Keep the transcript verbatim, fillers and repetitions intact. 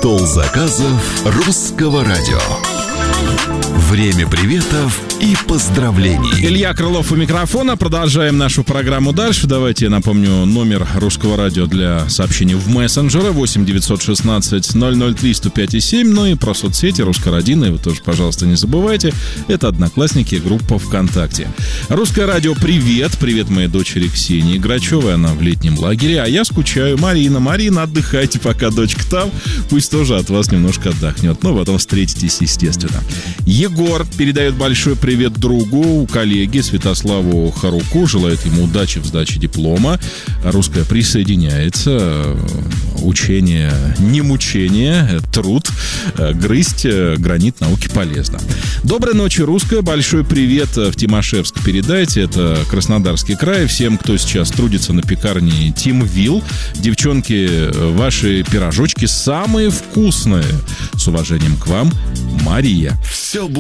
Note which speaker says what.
Speaker 1: Стол заказов Русского радио. Время приветов и поздравлений.
Speaker 2: Илья Крылов у микрофона. Продолжаем нашу программу дальше. Давайте я напомню номер Русского радио для сообщений в мессенджеры восемь девятьсот шестнадцать ноль ноль три сто пять и семь. Ну и про соцсети Русско-Радио вы тоже, пожалуйста, не забывайте. Это Одноклассники, группа ВКонтакте. Русское радио, привет. Привет моей дочери Ксении Грачевой. Она в летнем лагере, а я скучаю. Марина, Марина, отдыхайте, пока дочка там. Пусть тоже от вас немножко отдохнет. Но потом встретитесь, естественно. Егор передает большой привет другу, коллеге Святославу Харуку. Желает ему удачи в сдаче диплома. Русское присоединяется. Учение, не мучение, труд. Грызть гранит науки полезно. Доброй ночи, Русское. Большой привет в Тимошевск передайте. Это Краснодарский край. Всем, кто сейчас трудится на пекарне Тимвил. Девчонки, ваши пирожочки самые вкусные. С уважением к вам, Мария.
Speaker 1: Все